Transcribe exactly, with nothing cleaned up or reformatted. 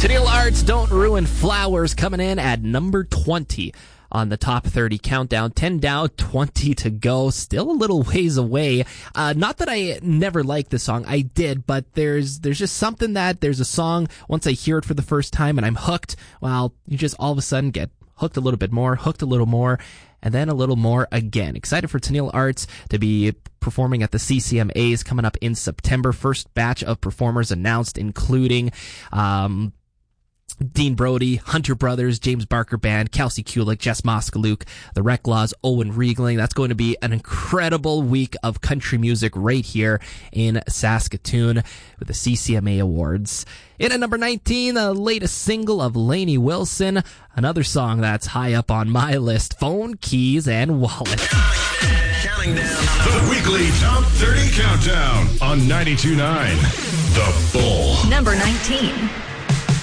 Tenille Arts, Don't Ruin Flowers, coming in at number twenty on the top thirty countdown. ten down, twenty to go. Still a little ways away. Uh, not that I never liked the song. I did, but there's there's just something that there's a song, once I hear it for the first time and I'm hooked, well, you just all of a sudden get hooked a little bit more, hooked a little more, and then a little more again. Excited for Tenille Arts to be performing at the C C M As coming up in September. First batch of performers announced, including um Dean Brody, Hunter Brothers, James Barker Band, Kelsey Kulik, Jess Moskaluk, The Reclaws, Owen Riegling. That's going to be an incredible week of country music right here in Saskatoon with the C C M A Awards. In at number nineteen, the latest single of Lainey Wilson, another song that's high up on my list, Phone, Keys, and Wallet. Counting down. The weekly Top thirty Countdown on ninety-two point nine The Bull. Number nineteen.